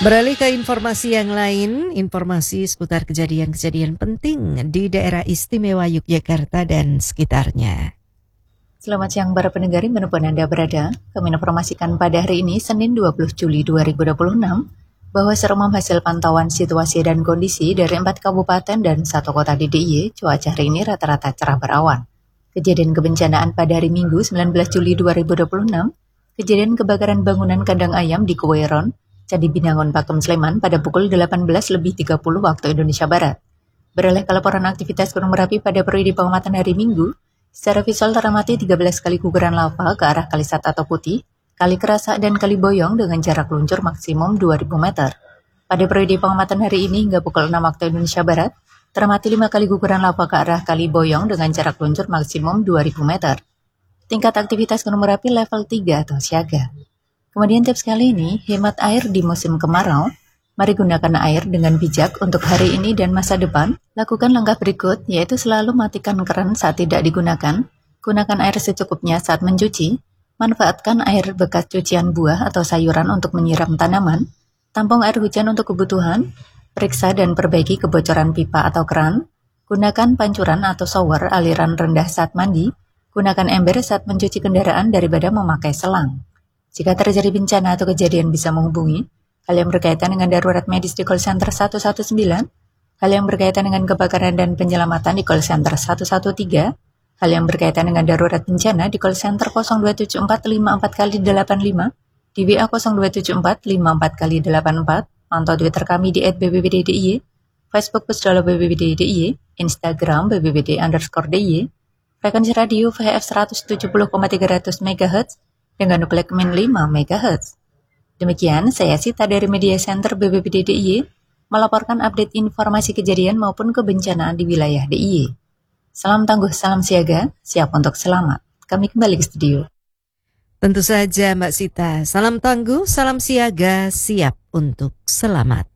Beralih ke informasi yang lain, informasi seputar kejadian-kejadian penting di daerah istimewa Yogyakarta dan sekitarnya. Selamat siang para pendengar dimanapun Anda berada. Kami informasikan pada hari ini, Senin 20 Juli 2026, bahwa serumam hasil pantauan situasi dan kondisi dari 4 kabupaten dan 1 kota di DIY, cuaca hari ini rata-rata cerah berawan. Kejadian kebencanaan pada hari Minggu 19 Juli 2026, kejadian kebakaran bangunan kandang ayam di Kuwairon, Candi Binangun, Pakem, Sleman pada pukul 18.30 waktu Indonesia Barat. Beralih ke laporan aktivitas Gunung Merapi pada periode pengamatan hari Minggu, secara visual teramati 13 kali guguran lava ke arah Kali Sat atau Putih, Kali Kerasak dan Kali Boyong dengan jarak luncur maksimum 2000 meter. Pada periode pengamatan hari ini hingga pukul 6 waktu Indonesia Barat, teramati 5 kali guguran lava ke arah Kali Boyong dengan jarak luncur maksimum 2000 meter. Tingkat aktivitas Gunung Merapi level 3 atau siaga. Kemudian tips kali ini, hemat air di musim kemarau. Mari gunakan air dengan bijak untuk hari ini dan masa depan. Lakukan langkah berikut, yaitu selalu matikan keran saat tidak digunakan. Gunakan air secukupnya saat mencuci. Manfaatkan air bekas cucian buah atau sayuran untuk menyiram tanaman. Tampung air hujan untuk kebutuhan. Periksa dan perbaiki kebocoran pipa atau keran. Gunakan pancuran atau shower aliran rendah saat mandi. Gunakan ember saat mencuci kendaraan daripada memakai selang. Jika terjadi bencana atau kejadian bisa menghubungi hal yang berkaitan dengan darurat medis di call center 119, hal yang berkaitan dengan kebakaran dan penyelamatan di call center 113, hal yang berkaitan dengan darurat bencana di call center 027454x85, di WA 027454x84, pantau Twitter kami di @bbbddiy, Facebook Pusdalo BBBDIY, Instagram BBBD_DIY, frekuensi radio VHF 170,300 MHz, dengan nukleak min 5 MHz. Demikian, saya Sita dari Media Center BBBD DIY melaporkan update informasi kejadian maupun kebencanaan di wilayah DIY. Salam tangguh, salam siaga, siap untuk selamat. Kami kembali ke studio. Tentu saja Mbak Sita, salam tangguh, salam siaga, siap untuk selamat.